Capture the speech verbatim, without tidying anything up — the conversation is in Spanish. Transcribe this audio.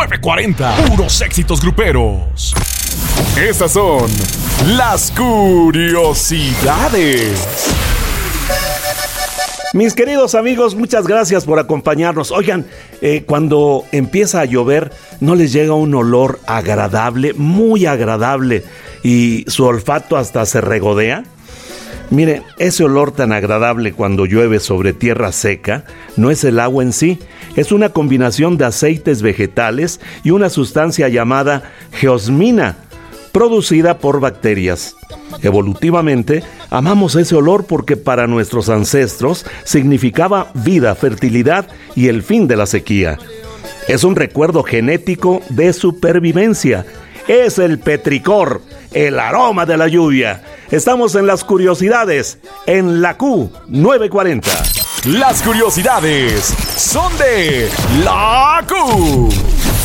nueve cuarenta, puros éxitos gruperos. Estas son las curiosidades. Mis queridos amigos, muchas gracias por acompañarnos. Oigan, eh, cuando empieza a llover, ¿no les llega un olor agradable, muy agradable, y su olfato hasta se regodea? Miren, ese olor tan agradable cuando llueve sobre tierra seca no es el agua en sí, es una combinación de aceites vegetales y una sustancia llamada geosmina, producida por bacterias. Evolutivamente, amamos ese olor porque para nuestros ancestros significaba vida, fertilidad y el fin de la sequía. Es un recuerdo genético de supervivencia. Es el petricor, el aroma de la lluvia. Estamos en las curiosidades, en la Q nueve cuarenta. Las curiosidades son de la Q.